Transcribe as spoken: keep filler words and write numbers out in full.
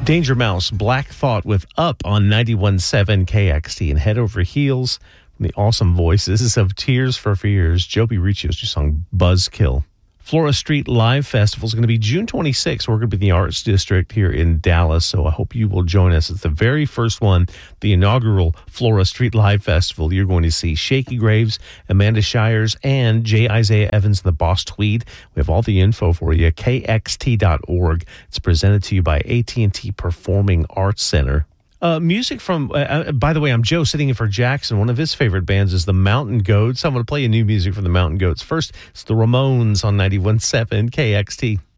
Danger Mouse, Black Thought with Up on ninety-one point seven K X T, and Head Over Heels from the awesome voices of Tears for Fears, Joby Riccio's song Buzzkill. Flora Street Live Festival is going to be June twenty-sixth. We're going to be in the Arts District here in Dallas, so I hope you will join us. It's the very first one, the inaugural Flora Street Live Festival. You're going to see Shaky Graves, Amanda Shires, and J. Isaiah Evans and the Boss Tweed. We have all the info for you, K X T dot org. It's presented to you by A T and T Performing Arts Center. Uh, music from, uh, by the way, I'm Joe sitting in for Jackson. One of his favorite bands is the Mountain Goats. I'm going to play you new music from the Mountain Goats. First, it's the Ramones on ninety-one point seven K X T.